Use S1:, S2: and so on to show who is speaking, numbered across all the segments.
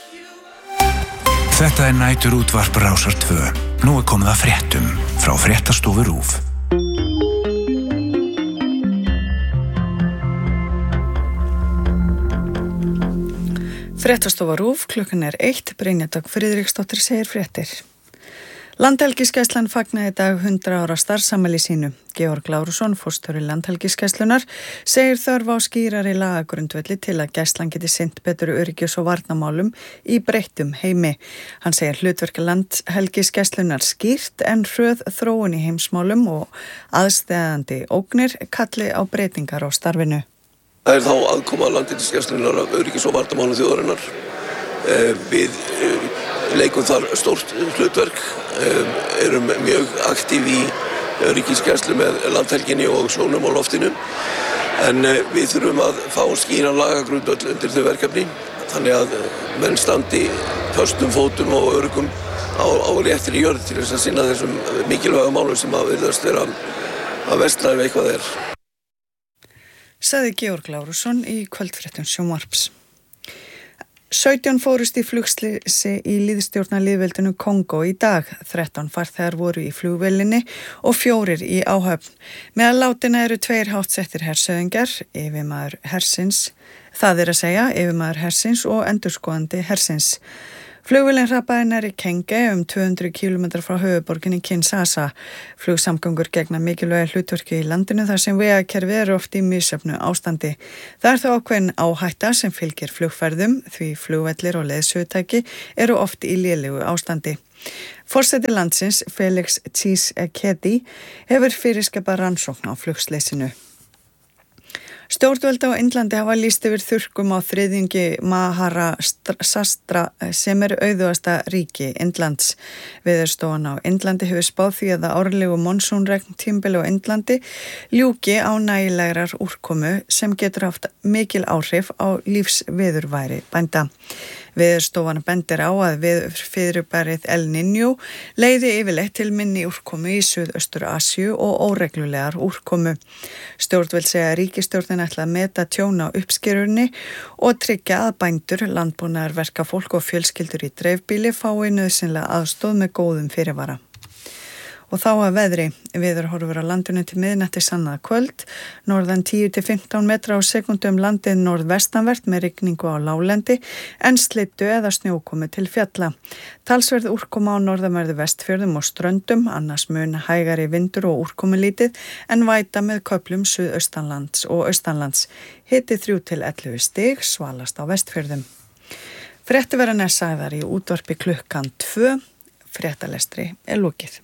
S1: Þetta næturútvarp Rásar 2. Nú komið að fréttum frá Fréttastofu RÚV.
S2: Fréttastofa RÚV, klukkan 1, Brynja Dögg Friðriksdóttir segir fréttir. Landhelgisgæslan fagnaði í dag 100 ára starfsafmæli sínu. Georg Lárusson, forstjóri Landhelgisgæslunnar, segir þörf á skýrari lagagrundvelli til að gæslan geti sinnt betur öryggis- og varnarmálum í breyttum heimi. Hann segir hlutverk Landhelgisgæslunnar skýrt en hröð þróun í heimsmálum og aðsteðandi ógnir kalli á breytingar á starfinu.
S3: Það þá aðkoma Landhelgisgæslunnar af öryggis- og varnarmálum þjóðarinnar. Við leikum þar stórt hlutverk, erum mjög aktív í öryggisgæslu með landhelginni og sjónum á loftinu, en við þurfum að fá skýra lagagrundvöll undir þau verkefni, þannig að menn standi föstum fótum og öruggum á réttri jörð til þess að sinna þessum mikilvæga málum sem að virðast vera að versna ef eitthvað er.
S2: Sagði Georg Lárusson í kvöldfréttum sjónvarps. 17 fórust í flugslýsi í lýðstjórnarlýðveldinu Kongó í dag. 13 farþegar voru í flugvélinni og 4 í áhöfn. Meðal látinna eru 2 háttsettir hersöðingar, yfirmaður hersins, það er að segja yfirmaður hersins og endurskoðandi hersins. Flugvélin hrapaði nærri Kenge 200 km frá höfuðborginni Kinshasa. Flugsamgöngur gegna mikilvæga hlutverki í landinu þar sem vegakerfið er oft í misjöfnu ástandi. Það er þó ákveðin áhætta sem fylgir flugferðum því flugvellir og leiðsögutæki eru oft í lélegu ástandi. Forseti landsins, Felix Tshisekedi, hefur fyrirskipað rannsókn á flugsleysinu. Stjórnvöld á Indlandi hafa lýst yfir þurrkum á þriðjungi Maharashtra sem er auðugasta ríki Indlands. Veðurstofan á Indlandi hefur spáð því að árlegu monsúnregntímabili á Indlandi ljúki á nægilegrar úrkomu sem getur haft mikil áhrif á lífsveðurværi bænda. Veðurstofan bendir á að veðurfyrirbærið El Niño leiði yfirleitt til minni úrkomu í Suðaustur-Asíu og óreglulegar úrkomu. Stjórnvöld segja að ríkisstjórnin ætla að meta tjón á uppskerunni og tryggja að bændur, landbúnaðarverkafólk og fjölskyldur í dreifbýli fái nauðsynlega aðstoð með góðum fyrirvara. Og þá að veðri, veðurhorfur á landinu til miðnætti sannað kvöld, norðan 10-15 metra á sekúndu landið norðvestanvert með rigningu á láglendi, en slyddu eða snjókomu til fjalla. Talsverð úrkoma á norðanverðu Vestfjörðum og Ströndum, annars mun hægari vindur og úrkomulítið, en væta með köflum suðaustanlands og austanlands. Hiti 3-11 stig, svalast á Vestfjörðum. Fréttir verða sagðar í útvarpi klukkan 2, fréttalestri er lokið.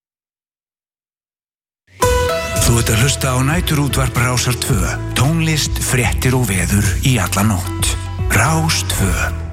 S1: Þú ert að hlusta á næturútvarp Rásar 2. Tónlist, fréttir og veður í alla nótt. Rás 2.